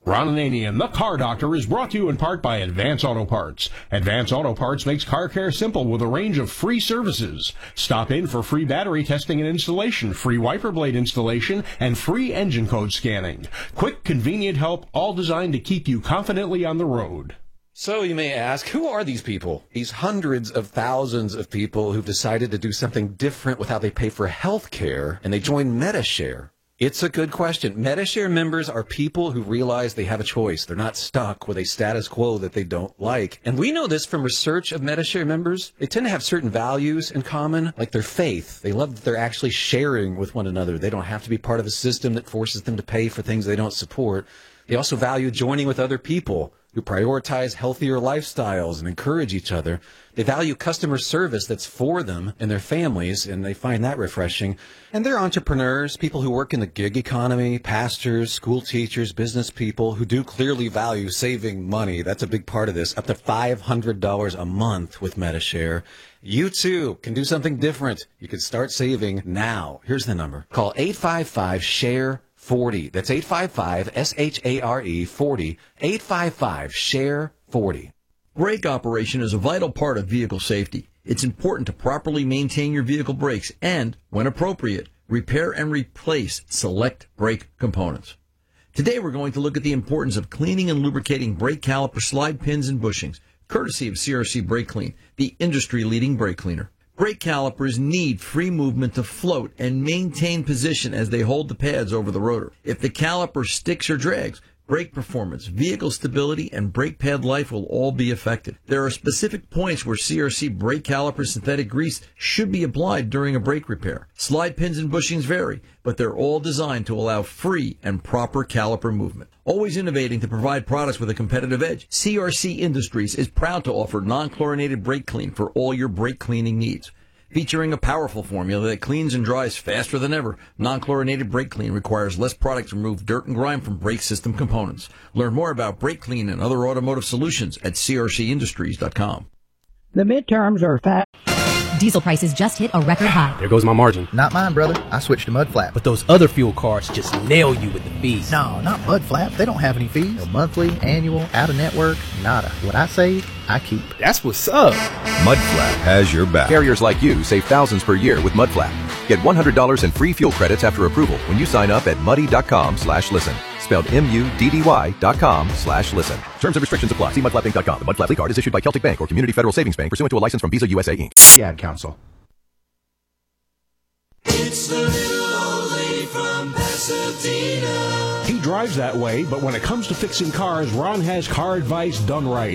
Ron Ananian, the Car Doctor, is brought to you in part by Advance Auto Parts. Advance Auto Parts makes car care simple with a range of free services. Stop in for free battery testing and installation, free wiper blade installation, and free engine code scanning. Quick, convenient help, all designed to keep you confidently on the road. So you may ask, who are these people? These hundreds of thousands of people who've decided to do something different with how they pay for health care, and they join Medi-Share. It's a good question. Medi-Share members are people who realize they have a choice. They're not stuck with a status quo that they don't like. And we know this from research of Medi-Share members. They tend to have certain values in common, like their faith. They love that they're actually sharing with one another. They don't have to be part of a system that forces them to pay for things they don't support. They also value joining with other people who prioritize healthier lifestyles and encourage each other. They value customer service that's for them and their families, and they find that refreshing. And they're entrepreneurs, people who work in the gig economy, pastors, school teachers, business people who do clearly value saving money. That's a big part of this, up to $500 a month with Medi-Share. You, too, can do something different. You can start saving now. Here's the number. Call 855-SHARE-40. That's 855-SHARE 40. 855-SHARE 40. Brake operation is a vital part of vehicle safety. It's important to properly maintain your vehicle brakes and, when appropriate, repair and replace select brake components. Today we're going to look at the importance of cleaning and lubricating brake caliper slide pins and bushings, courtesy of CRC Brake Clean, the industry-leading brake cleaner. Brake calipers need free movement to float and maintain position as they hold the pads over the rotor. If the caliper sticks or drags, brake performance, vehicle stability, and brake pad life will all be affected. There are specific points where CRC brake caliper synthetic grease should be applied during a brake repair. Slide pins and bushings vary, but they're all designed to allow free and proper caliper movement. Always innovating to provide products with a competitive edge, CRC Industries is proud to offer non-chlorinated brake clean for all your brake cleaning needs. Featuring a powerful formula that cleans and dries faster than ever, non-chlorinated brake clean requires less product to remove dirt and grime from brake system components. Learn more about brake clean and other automotive solutions at crcindustries.com. The midterms are fast. Diesel prices just hit a record high. There goes my margin. Not mine, brother. I switched to Mud Flap. But those other fuel cards just nail you with the fees. No, not Mud Flap. They don't have any fees. No monthly, annual, out-of-network, nada. What I save, I keep. That's what's up. Mud Flap has your back. Carriers like you save thousands per year with Mud Flap. Get $100 in free fuel credits after approval when you sign up at muddy.com/listen. Spelled MUDDY.com/listen. Terms and restrictions apply. See mudflapping.com. The Mud Flap card is issued by Celtic Bank or Community Federal Savings Bank pursuant to a license from Visa USA Inc. The Ad Council. It's the little old lady from Pasadena. He drives that way, but when it comes to fixing cars, Ron has car advice done right.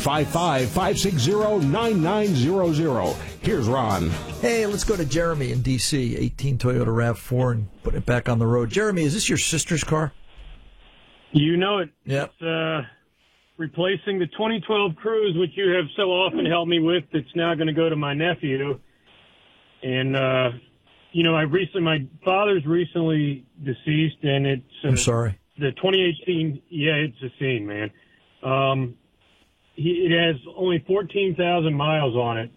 855-560-9900. Here's Ron. Hey, let's go to Jeremy in D.C., 18 Toyota RAV4, and put it back on the road. Jeremy, is this your sister's car? You know it. Yep. It's replacing the 2012 Cruze, which you have so often helped me with. It's now going to go to my nephew. And, my father's recently deceased, and it's... I'm sorry. The 2018, it's a scene, man. It has only 14,000 miles on it.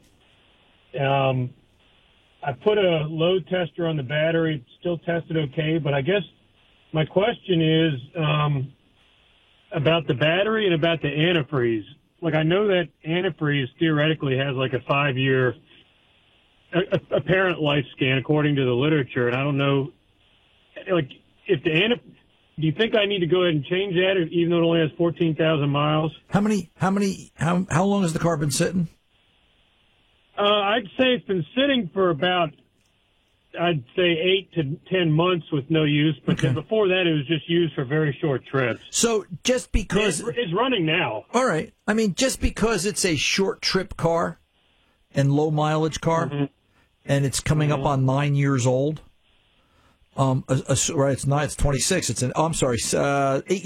I put a load tester on the battery. It still tested okay, but I guess my question is about the battery and about the antifreeze. Like, I know that antifreeze theoretically has like a 5-year apparent lifespan according to the literature, and I don't know, like, if the do you think I need to go ahead and change that, even though it only has 14,000 miles? How long has the car been sitting? I'd say it's been sitting for about, I'd say 8 to 10 months with no use, but then before that it was just used for very short trips. So just because... It's running now. All right. I mean, just because it's a short trip car and low mileage car, and it's coming up on 9 years old, right, it's 26, 8